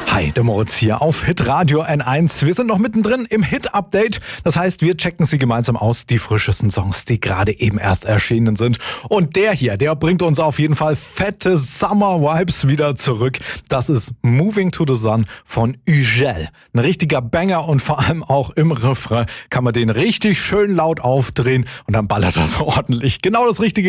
Hi, der Moritz hier auf Hitradio N1. Wir sind noch mittendrin im Hit-Update. Das heißt, wir checken sie gemeinsam aus, die frischesten Songs, die gerade eben erst erschienen sind. Und der hier, der bringt uns auf jeden Fall fette Summer-Vibes wieder zurück. Das ist Moving to the Sun von Ugel. Ein richtiger Banger und vor allem auch im Refrain kann man den richtig schön laut aufdrehen und dann ballert das ordentlich. Genau das Richtige